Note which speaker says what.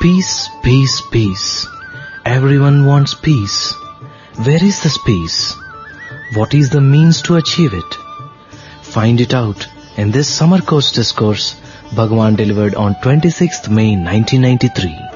Speaker 1: Peace, peace, peace. Everyone wants peace. Where is this peace? What is the means to achieve it? Find it out in this Summer Course Discourse Bhagwan delivered on 26th May 1993.